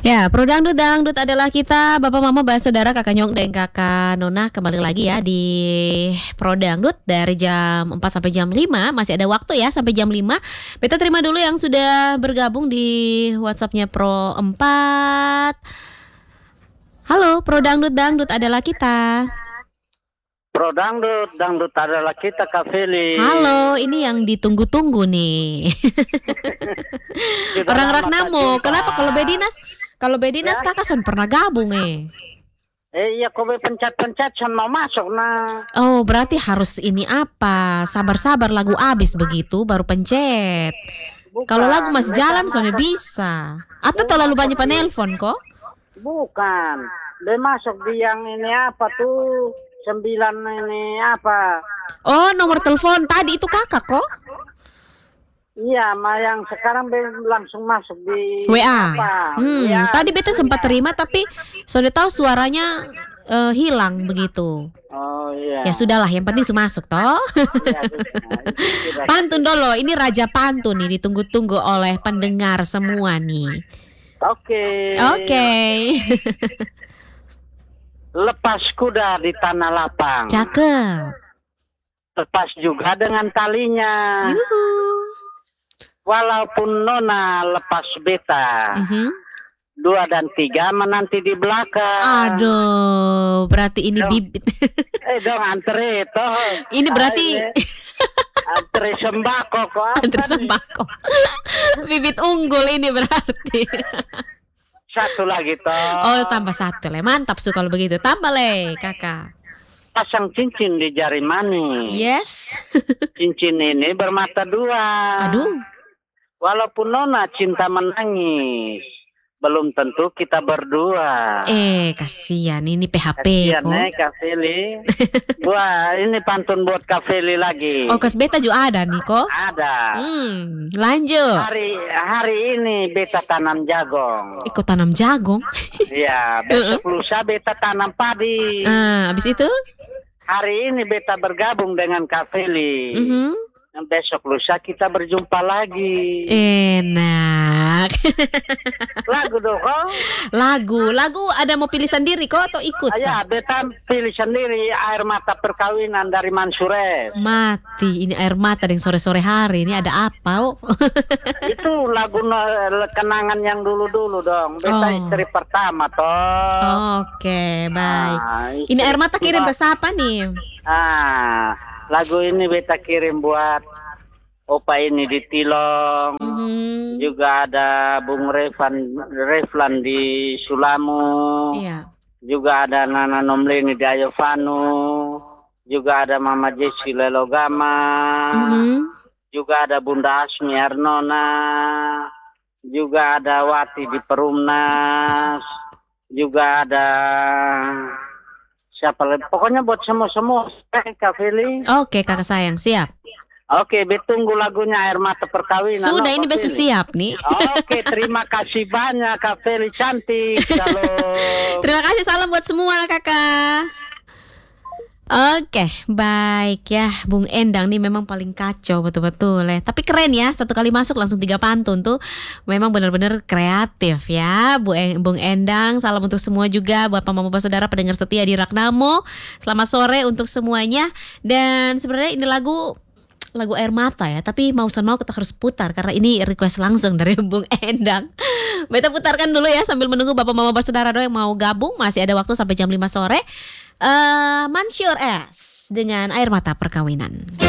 Ya, Pro Dangdut Dangdut adalah kita, Bapak Mama, Mbak Saudara, Kakak Nyong dan Kakak Nona kembali lagi ya di Pro Dangdut dari jam 4 sampai jam 5. Masih ada waktu ya sampai jam 5. Beta terima dulu yang sudah bergabung di WhatsApp-nya Pro 4. Halo, Pro Dangdut Dangdut adalah kita. Pro Dangdut, Dangdut adalah kita, Kak Feli. Halo, ini yang ditunggu-tunggu nih. Orang Ragnamo, kenapa kalau Bedinas? Kalau Bedinas Ya. kakak son pernah gabung Iya, kau pencet-pencet son mau masuk nah. Oh, berarti harus ini apa? Sabar-sabar lagu abis begitu baru pencet. Bukan, Kalau lagu masih beta jalan soalnya masuk- bisa. Atau terlalu banyak penelpon kok? Bukan, dia masuk di yang ini apa tuh 9 ini apa? Oh, nomor telepon tadi itu kakak kok? Iya, yang sekarang langsung masuk di WA. apa? Iya, Tadi beta sempat terima tapi sudah tahu suaranya hilang begitu. Oh iya. Ya sudahlah, yang penting sudah masuk toh. Iya, itu. Pantun dulu, ini Raja Pantun nih ditunggu-tunggu oleh pendengar semua nih. Oke. Oke. Lepas kuda di tanah lapang. Cakep. Lepas juga dengan talinya. Yuhu. Walaupun Nona lepas beta, Mhm. 2 dan 3 menanti di belakang. Aduh, berarti ini Dong. bibit. Dong antre toh. Ini berarti Antre sembako kok. apa antar nih? sembako. Bibit unggul ini berarti. Satu lagi toh. Oh, tambah satu le. Mantap su kalau begitu. Tambah le, kakak. Pasang cincin di jari manis. Yes. Cincin ini bermata 2. Aduh. Walaupun Nona cinta menangis, belum tentu kita berdua. Kasihan ini PHP Kasian kok. Kak Feli. Wah, ini pantun buat Kak Feli lagi. Oh, kas beta juga ada nih kok. Ada. Lanjut. Hari ini beta tanam jagung. Ikut tanam jagung. Iya, besok lusa beta tanam padi. Abis itu? Hari ini beta bergabung dengan Kak Feli. Mhm. Besok lusa kita berjumpa lagi. Enak. Lagu dong. Lagu ada mau pilih sendiri kok atau ikut? Ya, beta pilih sendiri Air Mata Perkawinan dari Mansures. Mati, ini air mata yang sore-sore hari. Ini ada apa? Oh? Itu lagu kenangan yang dulu-dulu dong. Beta Oh. istri pertama toh. Oke, baik. Nah, Ini air mata kirim ke istri- siapa nih? Lagu ini beta kirim buat opa ini di Tilong. Mhm. Juga ada Bung Reflan di Sulamu. Iya. Juga ada Nana Nomleni di Ayovanu. Juga ada Mama Jesi Lelogama. Mhm. Juga ada Bunda Asmi Arnona. Juga ada Wati di Perumnas. Juga ada siapa lagi? Pokoknya buat semua Kak Feli. Oke, kakak sayang, siap. Oke, betunggu lagunya Air Mata Perkawinan. Sudah, Kak ini besok Feli. siap nih. Oke, terima kasih banyak Kak Feli cantik. Salam. Terima kasih, salam buat semua kakak. Oke, baik ya. Bung Endang nih memang paling kacau betul-betul ya. Tapi keren ya, satu kali masuk langsung 3 pantun tuh. Memang benar-benar kreatif ya Bung Endang. Salam untuk semua juga buat Mama Saudara pendengar setia di Ragnamo. Selamat sore untuk semuanya. Dan sebenarnya ini lagu air mata ya, tapi mau kita harus putar karena ini request langsung dari Bung Endang. Beta putarkan dulu ya sambil menunggu Bapak Mama Saudara yang mau gabung. Masih ada waktu sampai jam 5 sore. Mansur S dengan Air Mata Perkawinan.